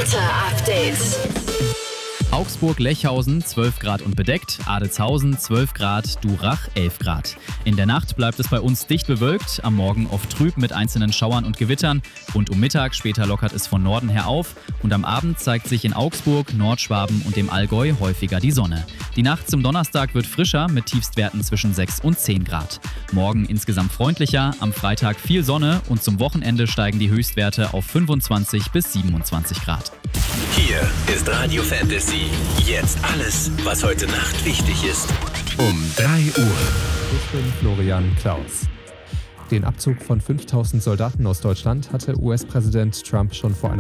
Update. Augsburg-Lechhausen 12 Grad und bedeckt, Adetshausen 12 Grad, Durach 11 Grad. In der Nacht bleibt es bei uns dicht bewölkt, am Morgen oft trüb mit einzelnen Schauern und Gewittern. Rund um Mittag später lockert es von Norden her auf und am Abend zeigt sich in Augsburg, Nordschwaben und dem Allgäu häufiger die Sonne. Die Nacht zum Donnerstag wird frischer mit Tiefstwerten zwischen 6 und 10 Grad. Morgen insgesamt freundlicher, am Freitag viel Sonne und zum Wochenende steigen die Höchstwerte auf 25 bis 27 Grad. Hier ist Radio Fantasy. Jetzt alles, was heute Nacht wichtig ist. Um 3 Uhr. Ich bin Florian Klaus. Den Abzug von 5000 Soldaten aus Deutschland hatte US-Präsident Trump schon vor einer